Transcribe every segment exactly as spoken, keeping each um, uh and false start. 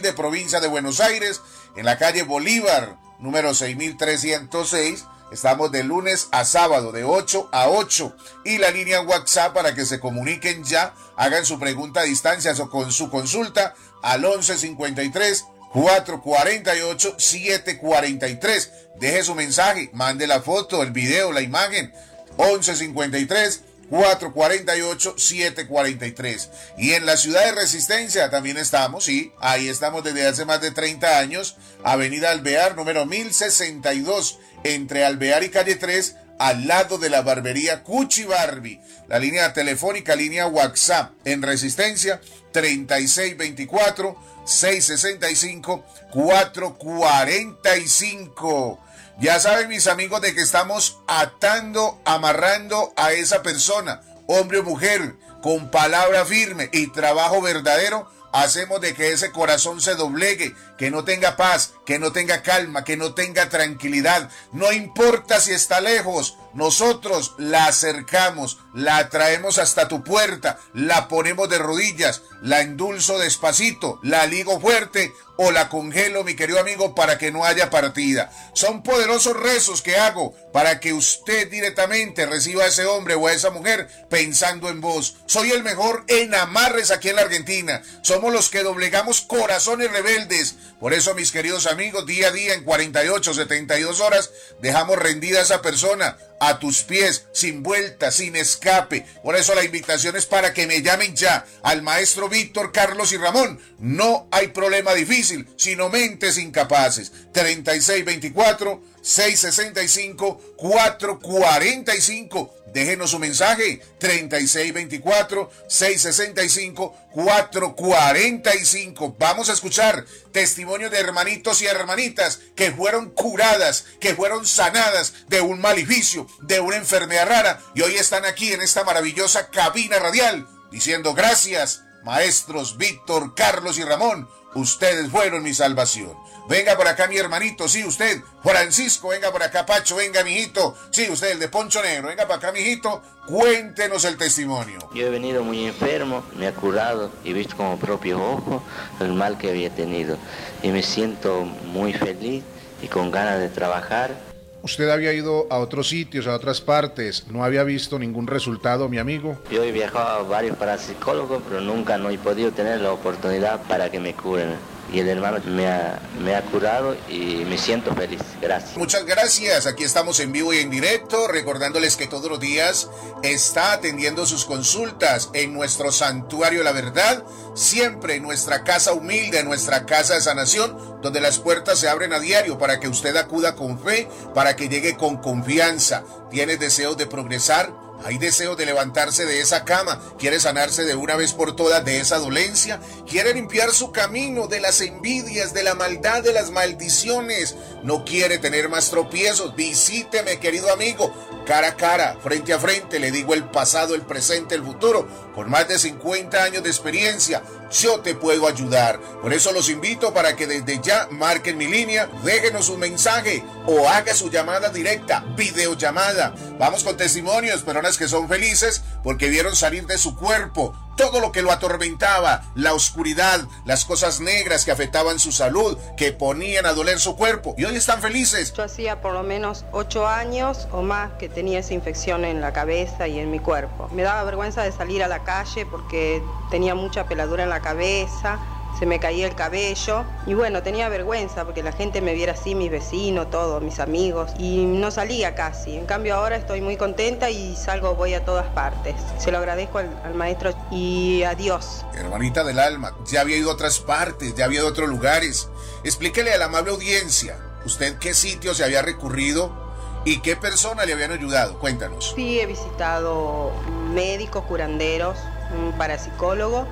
humilde provincia de Buenos Aires, en la calle Bolívar, número seis mil trescientos seis. Estamos de lunes a sábado, de ocho a ocho. Y la línea WhatsApp para que se comuniquen ya, hagan su pregunta a distancia o con su consulta al once cincuenta y tres, cuatrocientos cuarenta y ocho, setecientos cuarenta y tres. Deje su mensaje, mande la foto, el video, la imagen. once cincuenta y tres, cuatrocientos cuarenta y ocho, setecientos cuarenta y tres. Y en la ciudad de Resistencia también estamos, sí, ahí estamos desde hace más de treinta años, Avenida Alvear, número mil sesenta y dos, entre Alvear y Calle tres, al lado de la barbería Cuchi Barbie. La línea telefónica, línea WhatsApp en Resistencia, treinta y seis veinticuatro, seiscientos sesenta y cinco, cuatrocientos cuarenta y cinco. Ya saben, mis amigos, de que estamos atando, amarrando a esa persona, hombre o mujer, con palabra firme y trabajo verdadero. Hacemos de que ese corazón se doblegue, que no tenga paz, que no tenga calma, que no tenga tranquilidad. No importa si está lejos, nosotros la acercamos, la traemos hasta tu puerta, la ponemos de rodillas, la endulzo despacito, la ligo fuerte o la congelo, mi querido amigo, para que no haya partida. Son poderosos rezos que hago para que usted directamente reciba a ese hombre o a esa mujer pensando en vos. Soy el mejor en amarres aquí en la Argentina. Somos los que doblegamos corazones rebeldes. Por eso, mis queridos amigos, día a día en cuarenta y ocho, setenta y dos horas dejamos rendida a esa persona a tus pies, sin vuelta, sin escape. Por eso la invitación es para que me llamen ya al maestro Víctor, Carlos y Ramón. No hay problema difícil, sino mentes incapaces. treinta y seis veinticuatro, seiscientos sesenta y cinco, cuatrocientos cuarenta y cinco. Déjenos su mensaje, treinta y seis veinticuatro, seiscientos sesenta y cinco, cuatrocientos cuarenta y cinco. Vamos a escuchar testimonios de hermanitos y hermanitas que fueron curadas, que fueron sanadas de un maleficio, de una enfermedad rara, y hoy están aquí en esta maravillosa cabina radial diciendo: gracias, maestros Víctor, Carlos y Ramón, ustedes fueron mi salvación. Venga por acá mi hermanito, sí, usted, Francisco, venga por acá, Pacho, venga mijito, sí, usted, el de Poncho Negro, venga para acá mijito, cuéntenos el testimonio. Yo he venido muy enfermo, me ha curado y he visto con mis propios ojos el mal que había tenido, y me siento muy feliz y con ganas de trabajar. Usted había ido a otros sitios, a otras partes, no había visto ningún resultado, mi amigo. Yo he viajado a varios parapsicólogos, pero nunca no he podido tener la oportunidad para que me curen. Y el hermano me ha, me ha curado y me siento feliz. Gracias. Muchas gracias. Aquí estamos en vivo y en directo, recordándoles que todos los días está atendiendo sus consultas en nuestro Santuario de la Verdad, siempre en nuestra casa humilde, en nuestra casa de sanación, donde las puertas se abren a diario para que usted acuda con fe, para que llegue con confianza. ¿Tiene deseos de progresar? ¿Hay deseo de levantarse de esa cama? ¿Quiere sanarse de una vez por todas de esa dolencia? ¿Quiere limpiar su camino de las envidias, de la maldad, de las maldiciones? ¿No quiere tener más tropiezos? Visíteme, querido amigo, cara a cara, frente a frente. Le digo el pasado, el presente, el futuro. Con más de cincuenta años de experiencia, yo te puedo ayudar. Por eso los invito para que desde ya marquen mi línea, déjenos un mensaje o haga su llamada directa, videollamada. Vamos con testimonios, personas que son felices porque vieron salir de su cuerpo todo lo que lo atormentaba, la oscuridad, las cosas negras que afectaban su salud, que ponían a doler su cuerpo, y hoy están felices. Yo hacía por lo menos ocho años o más que tenía esa infección en la cabeza y en mi cuerpo. Me daba vergüenza de salir a la calle porque tenía mucha peladura en la cabeza, se me caía el cabello y bueno, tenía vergüenza porque la gente me viera así, mis vecinos, todos, mis amigos, y no salía casi. En cambio ahora estoy muy contenta y salgo, voy a todas partes. Se lo agradezco al, al maestro y a Dios. Hermanita del alma, ya había ido a otras partes, ya había ido a otros lugares. Explíquele a la amable audiencia, ¿usted qué sitio se había recurrido y qué persona le habían ayudado? Cuéntanos. Sí, he visitado médicos, curanderos, un parapsicólogo,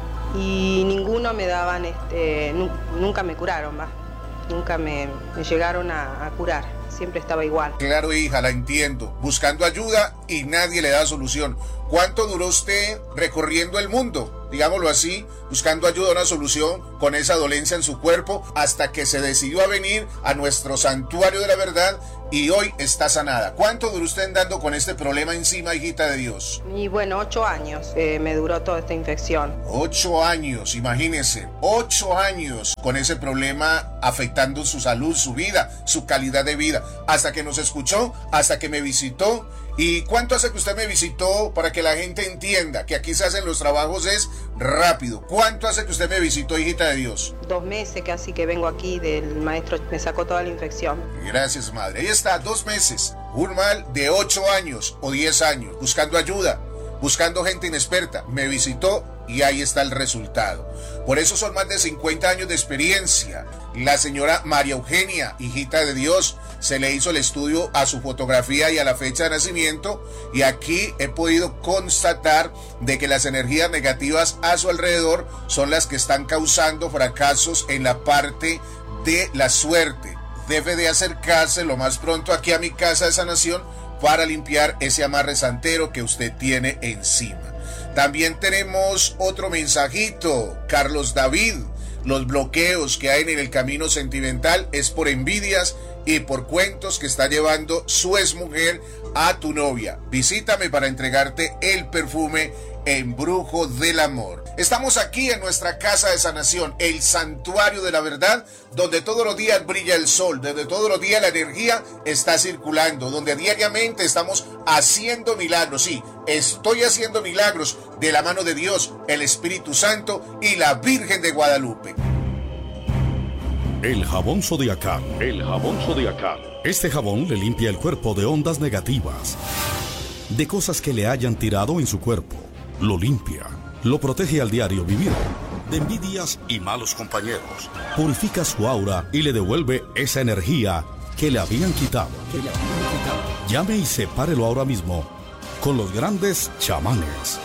y ninguno me daban, este, nu nunca me curaron, va, nunca me, me llegaron a, a curar, siempre estaba igual. Claro, hija, la entiendo, buscando ayuda y nadie le da solución. ¿Cuánto duró usted recorriendo el mundo? digámoslo así, buscando ayuda, una solución con esa dolencia en su cuerpo, hasta que se decidió a venir a nuestro santuario de la verdad y hoy está sanada. ¿Cuánto duró usted andando con este problema encima, hijita de Dios? Y bueno, ocho años eh, me duró toda esta infección. Ocho años, imagínense, ocho años con ese problema afectando su salud, su vida, su calidad de vida, hasta que nos escuchó, hasta que me visitó. ¿Y cuánto hace que usted me visitó? Para que la gente entienda que aquí se hacen los trabajos es rápido. ¿Cuánto hace que usted me visitó, hijita de Dios? Dos meses casi que vengo aquí, del maestro me sacó toda la infección. Gracias, madre. Ahí está, dos meses. Un mal de ocho años o diez años, buscando ayuda, buscando gente inexperta. Me visitó y ahí está el resultado. Por eso son más de cincuenta años de experiencia. La señora María Eugenia, hijita de Dios, se le hizo el estudio a su fotografía y a la fecha de nacimiento, y aquí he podido constatar de que las energías negativas a su alrededor son las que están causando fracasos en la parte de la suerte. Debe de acercarse lo más pronto aquí a mi casa de sanación para limpiar ese amarre santero que usted tiene encima. También tenemos otro mensajito. Carlos David, los bloqueos que hay en el camino sentimental es por envidias y por cuentos que está llevando su exmujer a tu novia. Visítame para entregarte el perfume Embrujo del Amor. Estamos aquí en nuestra casa de sanación, el santuario de la verdad, donde todos los días brilla el sol, donde todos los días la energía está circulando, donde diariamente estamos haciendo milagros. Sí, estoy haciendo milagros de la mano de Dios, el Espíritu Santo y la Virgen de Guadalupe. El jabón zodiacal. El jabón zodiacal. Este jabón le limpia el cuerpo de ondas negativas, de cosas que le hayan tirado en su cuerpo. Lo limpia, lo protege al diario vivir de envidias y malos compañeros. Purifica su aura y le devuelve esa energía que le habían quitado. Que le habían quitado. Llame y sepárelo ahora mismo con los grandes chamanes.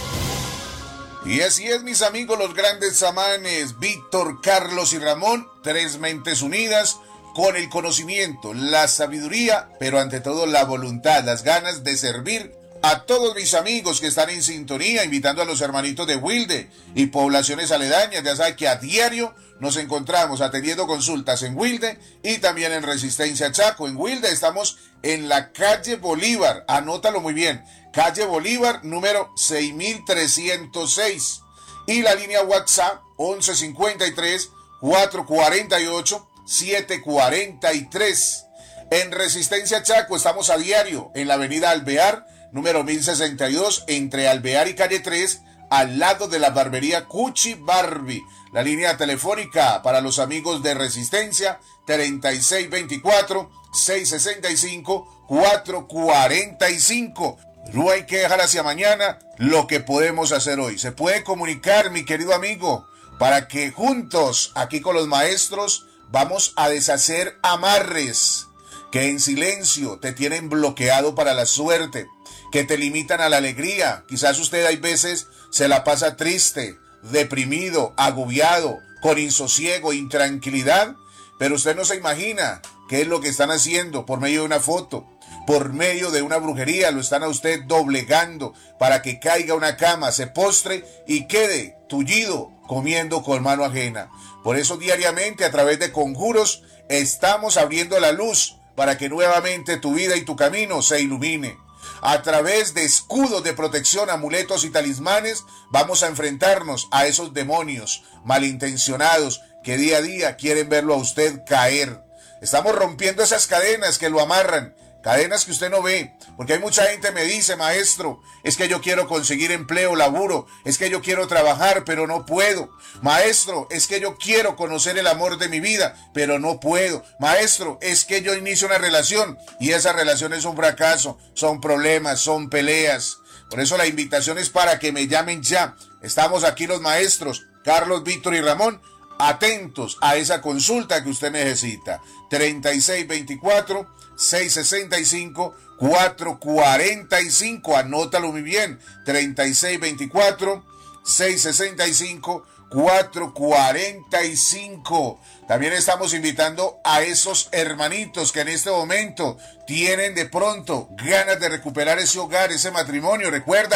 Y así es, mis amigos, los grandes chamanes, Víctor, Carlos y Ramón, tres mentes unidas con el conocimiento, la sabiduría, pero ante todo la voluntad, las ganas de servir a todos mis amigos que están en sintonía, invitando a los hermanitos de Wilde y poblaciones aledañas. Ya saben que a diario nos encontramos atendiendo consultas en Wilde y también en Resistencia Chaco. En Wilde estamos en la calle Bolívar, anótalo muy bien, calle Bolívar número seis mil trescientos seis, y la línea WhatsApp once cincuenta y tres, cuatrocientos cuarenta y ocho, setecientos cuarenta y tres. En Resistencia Chaco estamos a diario en la avenida Alvear número mil sesenta y dos, entre Alvear y calle tres, al lado de la barbería Cuchi Barbie. La línea telefónica para los amigos de Resistencia, treinta y seis veinticuatro, seiscientos sesenta y cinco, cuatrocientos cuarenta y cinco. No hay que dejar hacia mañana lo que podemos hacer hoy. Se puede comunicar, mi querido amigo, para que juntos, aquí con los maestros, vamos a deshacer amarres que en silencio te tienen bloqueado para la suerte, que te limitan a la alegría. Quizás usted hay veces se la pasa triste, deprimido, agobiado, con insosiego, intranquilidad, pero usted no se imagina qué es lo que están haciendo por medio de una foto, por medio de una brujería. Lo están a usted doblegando para que caiga a una cama, se postre y quede tullido comiendo con mano ajena. Por eso diariamente a través de conjuros estamos abriendo la luz para que nuevamente tu vida y tu camino se ilumine. A través de escudos de protección, amuletos y talismanes, vamos a enfrentarnos a esos demonios malintencionados que día a día quieren verlo a usted caer. Estamos rompiendo esas cadenas que lo amarran, cadenas que usted no ve, porque hay mucha gente que me dice, maestro, es que yo quiero conseguir empleo, laburo, es que yo quiero trabajar, pero no puedo. Maestro, es que yo quiero conocer el amor de mi vida, pero no puedo. Maestro, es que yo inicio una relación y esa relación es un fracaso, son problemas, son peleas. Por eso la invitación es para que me llamen ya. Estamos aquí los maestros, Carlos, Víctor y Ramón, atentos a esa consulta que usted necesita. treinta y seis veinticuatro, seiscientos sesenta y cinco, cuatrocientos cuarenta y cinco. Anótalo muy bien. treinta y seis veinticuatro, seiscientos sesenta y cinco, cuatrocientos cuarenta y cinco. También estamos invitando a esos hermanitos que en este momento tienen de pronto ganas de recuperar ese hogar, ese matrimonio. Recuerda,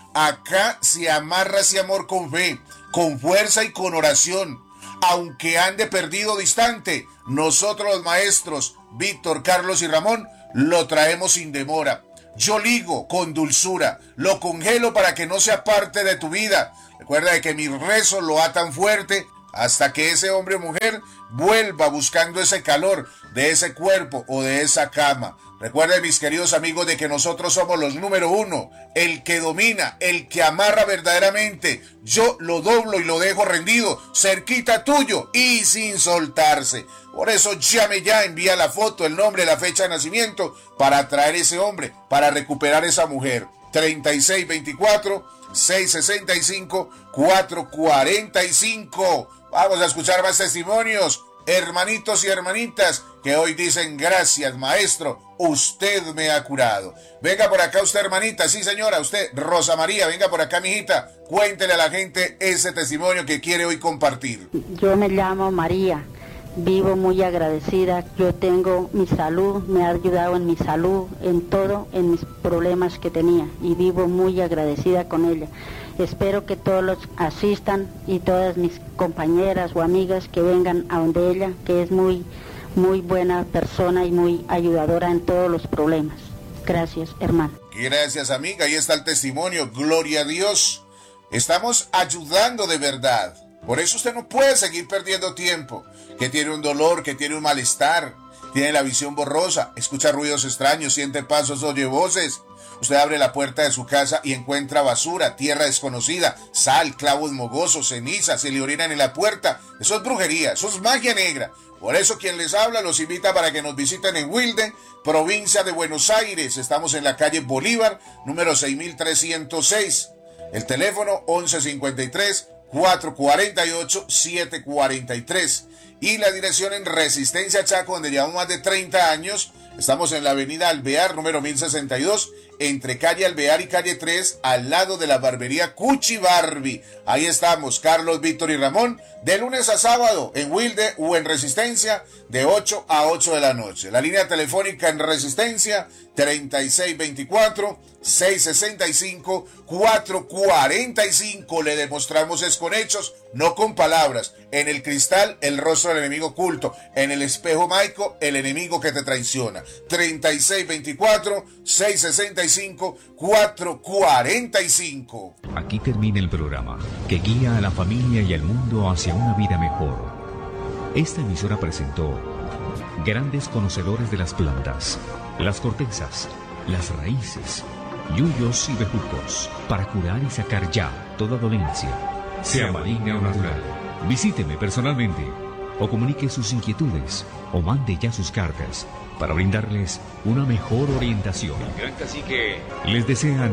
Acá se amarra ese amor con fe, con fuerza y con oración. Aunque ande perdido distante, nosotros los maestros, Víctor, Carlos y Ramón, lo traemos sin demora. Yo ligo con dulzura, lo congelo para que no sea parte de tu vida. Recuerda de que mis rezos lo atan fuerte hasta que ese hombre o mujer vuelva buscando ese calor de ese cuerpo o de esa cama. Recuerden, mis queridos amigos, de que nosotros somos los número uno, el que domina, el que amarra verdaderamente. Yo lo doblo y lo dejo rendido, cerquita tuyo y sin soltarse. Por eso llame ya, envía la foto, el nombre, la fecha de nacimiento para traer ese hombre, para recuperar esa mujer. treinta y seis veinticuatro, seiscientos sesenta y cinco, cuatrocientos cuarenta y cinco. Vamos a escuchar más testimonios. Hermanitos y hermanitas que hoy dicen gracias, maestro, usted me ha curado. Venga por acá usted, hermanita, sí señora, usted, Rosa María, venga por acá, mijita, cuéntele a la gente ese testimonio que quiere hoy compartir. Yo me llamo María, vivo muy agradecida, yo tengo mi salud, me ha ayudado en mi salud, en todo, en mis problemas que tenía y vivo muy agradecida con ella. Espero que todos los asistan y todas mis compañeras o amigas que vengan a donde ella, que es muy, muy buena persona y muy ayudadora en todos los problemas. Gracias, hermano. Gracias, amiga. Ahí está el testimonio. Gloria a Dios. Estamos ayudando de verdad. Por eso usted no puede seguir perdiendo tiempo. Que tiene un dolor, que tiene un malestar, tiene la visión borrosa, escucha ruidos extraños, siente pasos, oye voces. Usted abre la puerta de su casa y encuentra basura, tierra desconocida, sal, clavos mogosos, ceniza, se le orinan en la puerta. Eso es brujería, eso es magia negra. Por eso quien les habla los invita para que nos visiten en Wilde, provincia de Buenos Aires. Estamos en la calle Bolívar, número seis mil trescientos seis. El teléfono once cincuenta y tres, cuatrocientos cuarenta y ocho, setecientos cuarenta y tres. Y la dirección en Resistencia Chaco, donde llevamos más de treinta años. Estamos en la avenida Alvear, número mil sesenta y dos, entre calle Alvear y calle tres, al lado de la barbería Cuchi Barbie. Ahí estamos, Carlos, Víctor y Ramón, de lunes a sábado, en Wilde o en Resistencia, de ocho a ocho de la noche. La línea telefónica en Resistencia, treinta y seis veinticuatro, seiscientos sesenta y cinco, cuatrocientos cuarenta y cinco. Le demostramos es con hechos, no con palabras. En el cristal, el rostro del enemigo oculto. En el espejo maico, el enemigo que te traiciona. treinta y seis veinticuatro, seiscientos sesenta y cinco, cuatrocientos cuarenta y cinco. Aquí termina el programa que guía a la familia y al mundo hacia una vida mejor. Esta emisora presentó grandes conocedores de las plantas, las cortezas, las raíces, yuyos y bejucos, para curar y sacar ya toda dolencia, sea maligna o natural. Visíteme personalmente o comunique sus inquietudes o mande ya sus cartas para brindarles una mejor orientación. El gran cacique les desean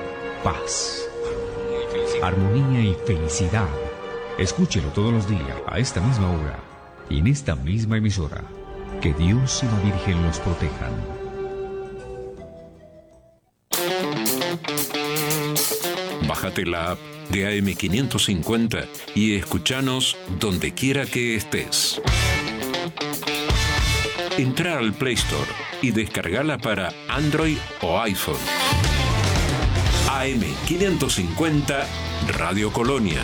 paz, armonía y felicidad. Escúchelo todos los días a esta misma hora y en esta misma emisora. Que Dios y la Virgen los protejan. Bájate la app de A M quinientos cincuenta y escuchanos donde quiera que estés. Entra al Play Store y descargala para Android o iPhone. A M quinientos cincuenta Radio Colonia.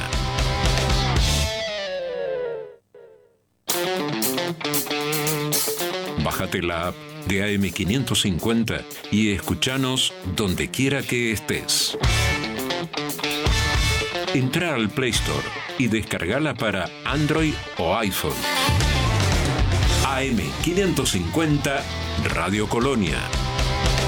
Bájate la app de A M quinientos cincuenta y escuchanos donde quiera que estés. Entra al Play Store y descargala para Android o iPhone. A M quinientos cincuenta Radio Colonia.